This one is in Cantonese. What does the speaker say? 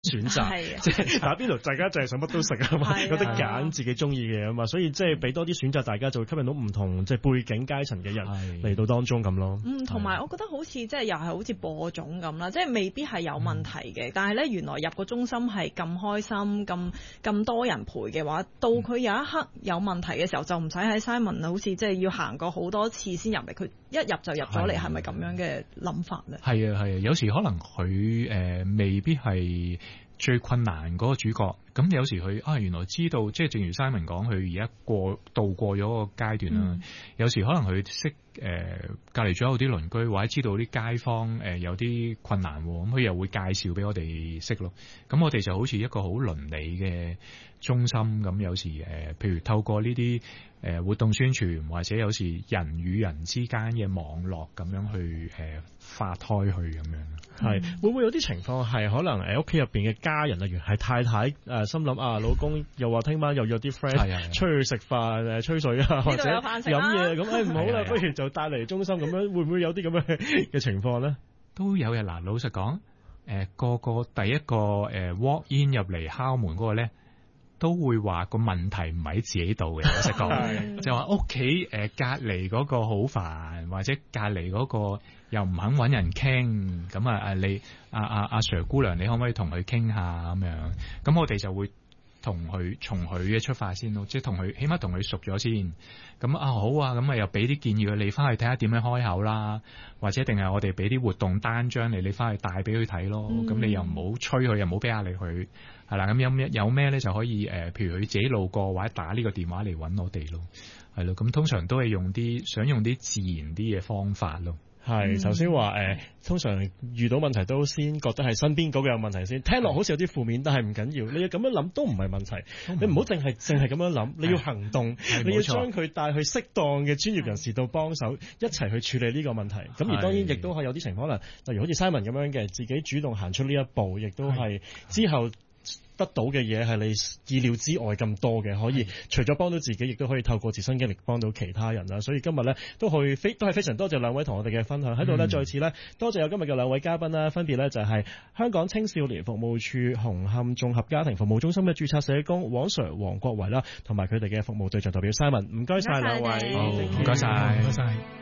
選擇，即係打邊爐，大家就係想乜都食啊嘛，有得揀自己中意嘅嘢啊嘛，所以即係俾多啲選擇，大家就會吸引到唔同即係背景階層嘅人嚟到當中咁咯。 同埋我覺得好似即係又係好似播種咁啦，即係未必係有問題嘅，但係咧原來入個中心係咁開心，咁多人陪嘅話，到佢有一刻有問題嘅時候，就唔使喺 Simon 好似即係要行過好多次先入嚟，佢一入就入咗嚟，係咪咁樣嘅諗法咧？係啊，有時可能佢未必係最困難嗰個主角，咁有時佢原來知道，即係正如 Simon 講，佢而家度過咗個階段啦。有時可能佢識隔離咗有啲鄰居，或者知道啲街坊有啲困難，咁佢又會介紹俾我哋識咯。咁我哋就好似一個好鄰里嘅中心咁，有時譬如透過呢啲活動宣傳，或者有時人與人之間嘅網絡咁樣去發開去咁樣。 係會唔會有啲情況係可能屋企入邊嘅家人，例如係太太心諗老公又話聽晚又約啲 friend 出去食飯吹水啊，或者飲嘢咁，唔好啦，不如就帶嚟中心咁樣，會唔會有啲咁樣嘅情況咧？ 都有嘅。嗱，老實講，個第一個walk in 入嚟敲門嗰個咧，都會話個問題唔喺自己度嘅。老實講，就話屋企隔離嗰個好煩，或者隔離嗰個又唔肯揾人傾，咁你阿 Sir 姑娘，你可唔可以同佢傾下咁樣？咁我哋就會從佢嘅出發先咯，即係同佢起碼同佢熟咗先。咁好啊，咁又俾啲建議佢，你翻去睇下點樣開口啦，或者定係我哋俾啲活動單張你翻去帶俾佢睇咯。咁你又唔好催佢，又唔好俾壓力佢，係啦。咁有咩咧就可以譬如佢自己路過或者打呢個電話嚟揾我哋咯，係咯。咁通常都係想用啲自然啲嘅方法咯。 係，頭先話通常遇到問題都先覺得係身邊嗰個有問題先，聽落好似有啲負面，但係唔緊要，你要咁樣諗都唔係問題，你唔好淨係咁樣諗，你要行動，你要將佢帶去適當嘅專業人士度幫手，一齊去處理呢個問題。咁而當然亦都係有啲情況，可能例如好似 Simon 咁樣嘅，自己主動行出呢一步，亦都係之後得到嘅嘢係你意料之外咁多嘅，可以除咗幫到自己，亦都可以透過自身經歷幫到其他人啦。所以今日咧都係非常多謝兩位同我哋嘅分享喺度咧，再次咧多謝有今日嘅兩位嘉賓啦，分別咧就係香港青少年服務處紅磡綜合家庭服務中心嘅註冊社工黃 Sir 黃國維啦，同埋佢哋嘅服務對象代表 Simon， 唔該晒兩位， 唔該晒。